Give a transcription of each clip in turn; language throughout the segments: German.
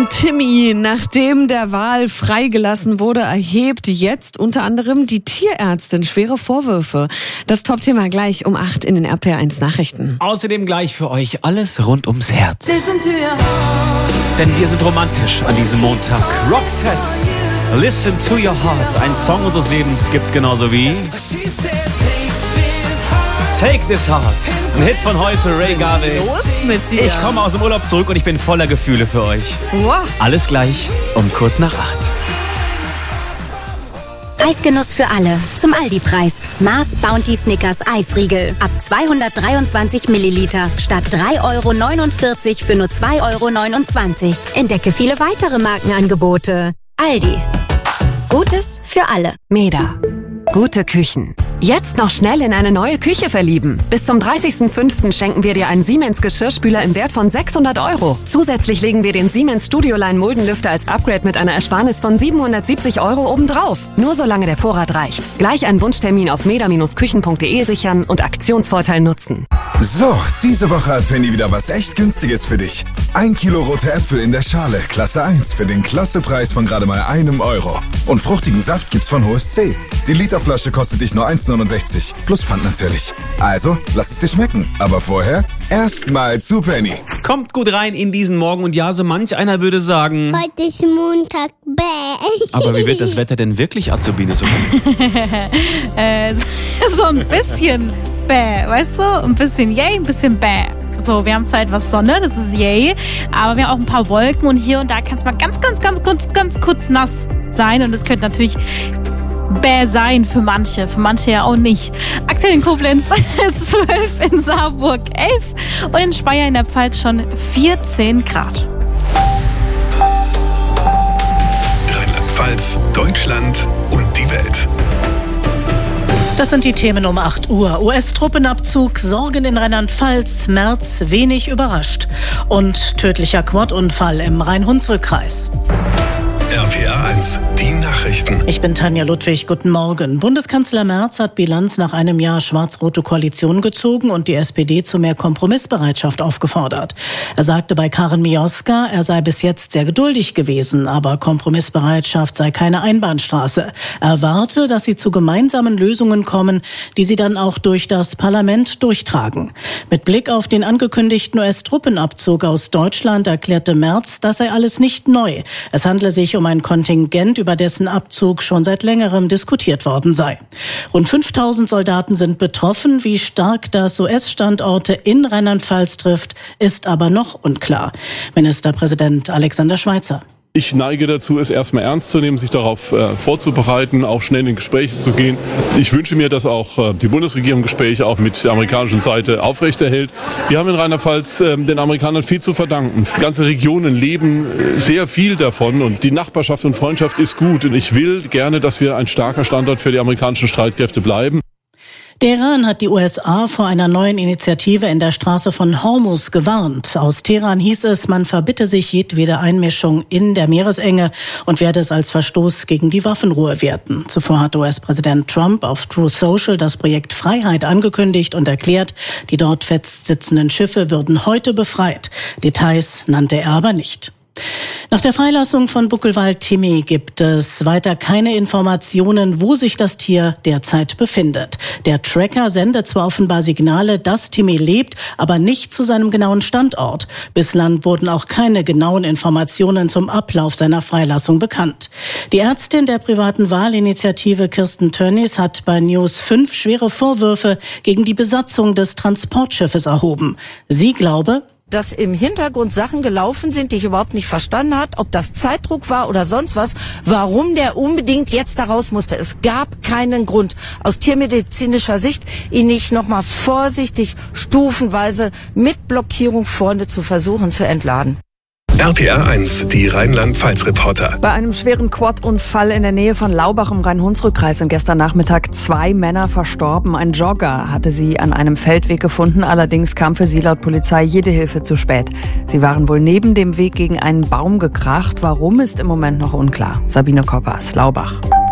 gegen Timmy. Nachdem der Wal freigelassen wurde, erhebt jetzt unter anderem die Tierärztin schwere Vorwürfe. Das Top-Thema gleich um 8 in den RPR1 Nachrichten. Außerdem gleich für euch alles rund ums Herz. Denn wir sind romantisch an diesem Montag. Roxette, Listen to Your Heart. Ein Song unseres Lebens gibt's genauso wie Take This Heart. Ein Hit von heute, Ray Garvey. Los mit dir. Ich komme aus dem Urlaub zurück und ich bin voller Gefühle für euch. Wow. Alles gleich um kurz nach 8. Eisgenuss für alle. Zum Aldi-Preis. Mars Bounty Snickers Eisriegel. Ab 223 Milliliter. Statt 3,49 € für nur 2,29 €. Entdecke viele weitere Markenangebote. Aldi. Gutes für alle. Meda. Gute Küchen. Jetzt noch schnell in eine neue Küche verlieben. Bis zum 30.05. schenken wir dir einen Siemens Geschirrspüler im Wert von 600 €. Zusätzlich legen wir den Siemens Studioline Muldenlüfter als Upgrade mit einer Ersparnis von 770 € obendrauf. Nur solange der Vorrat reicht. Gleich einen Wunschtermin auf meda-küchen.de sichern und Aktionsvorteil nutzen. So, diese Woche hat Penny wieder was echt Günstiges für dich. 1 Kilo rote Äpfel in der Schale, Klasse 1, für den Klassepreis von gerade mal €1. Und fruchtigen Saft gibt's von HSC. Die Literflasche kostet dich nur 1,69, plus Pfand natürlich. Also, lass es dir schmecken. Aber vorher erstmal zu Penny. Kommt gut rein in diesen Morgen und ja, so manch einer würde sagen... Heute ist Montag, bäh. Aber wie wird das Wetter denn wirklich, Azubine? So ein bisschen bäh, weißt du? Ein bisschen yay, ein bisschen bäh. So, wir haben zwar etwas Sonne, das ist yay, aber wir haben auch ein paar Wolken und hier und da kann es mal ganz kurz nass sein und es könnte natürlich bäh sein für manche ja auch nicht. Aktuell in Koblenz 12, in Saarburg 11 und in Speyer in der Pfalz schon 14 Grad. Rheinland-Pfalz, Deutschland und die Welt. Das sind die Themen um 8 Uhr. US-Truppenabzug, Sorgen in Rheinland-Pfalz, Merz wenig überrascht. Und tödlicher Quad-Unfall im Rhein-Hunsrück-Kreis. RPR 1, die Nachrichten. Ich bin Tanja Ludwig, guten Morgen. Bundeskanzler Merz hat Bilanz nach einem Jahr schwarz-rote Koalition gezogen und die SPD zu mehr Kompromissbereitschaft aufgefordert. Er sagte bei Karin Mioska, er sei bis jetzt sehr geduldig gewesen, aber Kompromissbereitschaft sei keine Einbahnstraße. Er erwarte, dass sie zu gemeinsamen Lösungen kommen, die sie dann auch durch das Parlament durchtragen. Mit Blick auf den angekündigten US-Truppenabzug aus Deutschland erklärte Merz, das sei alles nicht neu. Es handle sich um ein Kontingent, über dessen Abzug schon seit längerem diskutiert worden sei. Rund 5000 Soldaten sind betroffen. Wie stark das US-Standorte in Rheinland-Pfalz trifft, ist aber noch unklar. Ministerpräsident Alexander Schweitzer. Ich neige dazu, es erstmal ernst zu nehmen, sich darauf vorzubereiten, auch schnell in Gespräche zu gehen. Ich wünsche mir, dass auch die Bundesregierung Gespräche auch mit der amerikanischen Seite aufrechterhält. Wir haben in Rheinland-Pfalz den Amerikanern viel zu verdanken. Ganze Regionen leben sehr viel davon und die Nachbarschaft und Freundschaft ist gut. Und ich will gerne, dass wir ein starker Standort für die amerikanischen Streitkräfte bleiben. Der Iran hat die USA vor einer neuen Initiative in der Straße von Hormuz gewarnt. Aus Teheran hieß es, man verbitte sich jedwede Einmischung in der Meeresenge und werde es als Verstoß gegen die Waffenruhe werten. Zuvor hat US-Präsident Trump auf Truth Social das Projekt Freiheit angekündigt und erklärt, die dort festsitzenden Schiffe würden heute befreit. Details nannte er aber nicht. Nach der Freilassung von Buckelwald Timmy gibt es weiter keine Informationen, wo sich das Tier derzeit befindet. Der Tracker sendet zwar offenbar Signale, dass Timmy lebt, aber nicht zu seinem genauen Standort. Bislang wurden auch keine genauen Informationen zum Ablauf seiner Freilassung bekannt. Die Ärztin der privaten Wahlinitiative Kirsten Tönnies hat bei News 5 schwere Vorwürfe gegen die Besatzung des Transportschiffes erhoben. Sie glaube, dass im Hintergrund Sachen gelaufen sind, die ich überhaupt nicht verstanden habe, ob das Zeitdruck war oder sonst was, warum der unbedingt jetzt da raus musste. Es gab keinen Grund, aus tiermedizinischer Sicht, ihn nicht nochmal vorsichtig, stufenweise mit Blockierung vorne zu versuchen zu entladen. RPR 1, die Rheinland-Pfalz-Reporter. Bei einem schweren Quad-Unfall in der Nähe von Laubach im Rhein-Hunsrück-Kreis sind gestern Nachmittag 2 Männer verstorben. Ein Jogger hatte sie an einem Feldweg gefunden, allerdings kam für sie laut Polizei jede Hilfe zu spät. Sie waren wohl neben dem Weg gegen einen Baum gekracht. Warum, ist im Moment noch unklar. Sabine Koppers, Laubach.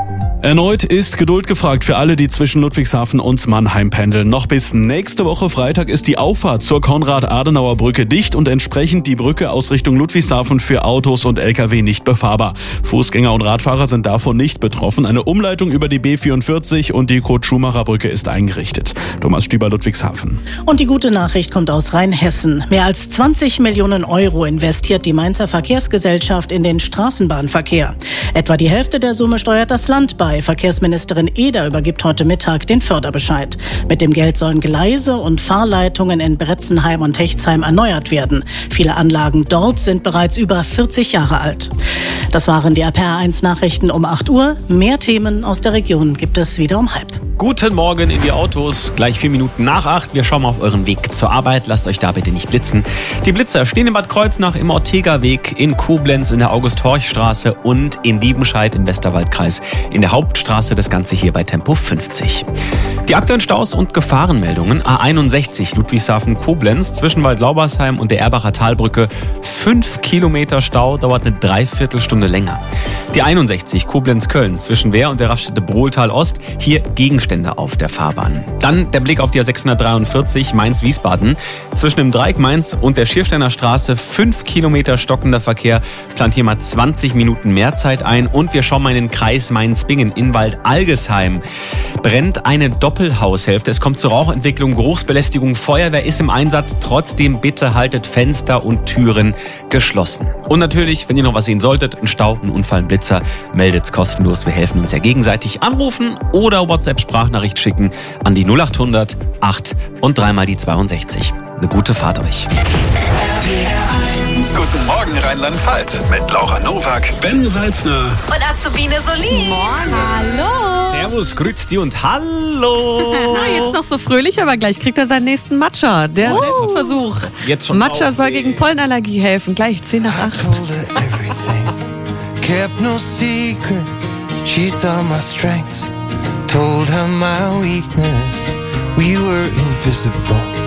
Erneut ist Geduld gefragt für alle, die zwischen Ludwigshafen und Mannheim pendeln. Noch bis nächste Woche Freitag ist die Auffahrt zur Konrad-Adenauer-Brücke dicht und entsprechend die Brücke aus Richtung Ludwigshafen für Autos und Lkw nicht befahrbar. Fußgänger und Radfahrer sind davon nicht betroffen. Eine Umleitung über die B44 und die Kurt-Schumacher-Brücke ist eingerichtet. Thomas Stieber, Ludwigshafen. Und die gute Nachricht kommt aus Rheinhessen. Mehr als 20 Millionen Euro investiert die Mainzer Verkehrsgesellschaft in den Straßenbahnverkehr. Etwa die Hälfte der Summe steuert das Land bei. Verkehrsministerin Eder übergibt heute Mittag den Förderbescheid. Mit dem Geld sollen Gleise und Fahrleitungen in Bretzenheim und Hechtsheim erneuert werden. Viele Anlagen dort sind bereits über 40 Jahre alt. Das waren die RPR1 Nachrichten um 8 Uhr. Mehr Themen aus der Region gibt es wieder um 7:30. Guten Morgen in die Autos, gleich 4 Minuten nach 8. Wir schauen mal auf euren Weg zur Arbeit. Lasst euch da bitte nicht blitzen. Die Blitzer stehen in Bad Kreuznach im Ortega-Weg, in Koblenz in der August-Horch-Straße und in Liebenscheid im Westerwaldkreis in der Hauptstraße. Das Ganze hier bei Tempo 50. Die aktuellen Staus und Gefahrenmeldungen. A61 Ludwigshafen-Koblenz zwischen Waldlaubersheim und der Erbacher Talbrücke. 5 Kilometer Stau, dauert eine Dreiviertelstunde länger. Die 61 Koblenz-Köln zwischen Wehr und der Raststätte Brohltal-Ost. Hier Gegenstände auf der Fahrbahn. Dann der Blick auf die A643 Mainz-Wiesbaden. Zwischen dem Dreieck Mainz und der Schiersteiner Straße 5 Kilometer stockender Verkehr. Plant hier mal 20 Minuten mehr Zeit ein. Und wir schauen mal in den Kreis Mainz-Bingen in Waldalgesheim. Brennt eine Doppelhaushälfte. Es kommt zur Rauchentwicklung, Geruchsbelästigung. Feuerwehr ist im Einsatz. Trotzdem bitte haltet Fenster und Türen geschlossen. Und natürlich, wenn ihr noch was sehen solltet, ein Stau, ein Unfall, ein Blitzer, meldet's kostenlos. Wir helfen uns ja gegenseitig. Anrufen oder WhatsApp-Sprachnachricht schicken an die 0800 8 und 3 mal die 62. Eine gute Fahrt euch. Guten Morgen Rheinland-Pfalz mit Laura Nowak, Ben Salzner Und Azubine Solin. Hallo. Servus, grüezi und hallo. Jetzt noch so fröhlich, aber gleich kriegt er seinen nächsten Matcha. Der Selbstversuch. Jetzt schon Matcha soll gegen Pollenallergie helfen. Gleich 10 nach 8. Kept no secret, she saw my strengths, told her my weakness, we were invisible.